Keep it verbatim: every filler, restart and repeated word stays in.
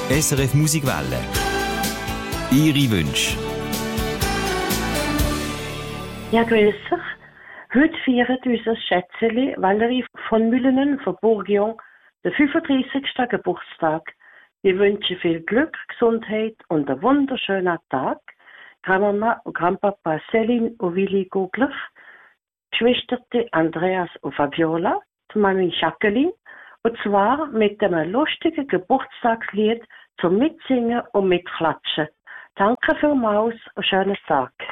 S R F Musikwelle. Ihre Wünsche. Ja, grüß euch. Heute feiert unser Schätzeli Valerie von Müllenen von Bourguignon den fünfunddreißigsten Geburtstag. Wir wünschen viel Glück, Gesundheit und einen wunderschönen Tag. Grandmama und Grandpapa Céline und Willi Gugler, Geschwister Andreas und Fabiola, die Mami Jacqueline, und zwar mit einem lustigen Geburtstagslied zum Mitsingen und Mitklatschen. Danke vielmals und schönen Tag.